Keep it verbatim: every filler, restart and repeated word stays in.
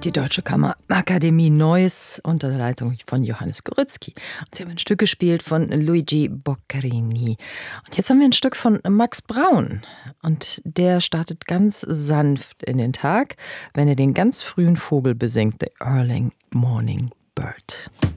die Deutsche Kammerakademie Neuss unter der Leitung von Johannes Gorycki. Und sie haben ein Stück gespielt von Luigi Boccherini. Und jetzt haben wir ein Stück von Max Braun. Und der startet ganz sanft in den Tag, wenn er den ganz frühen Vogel besingt, The Early Morning Bird.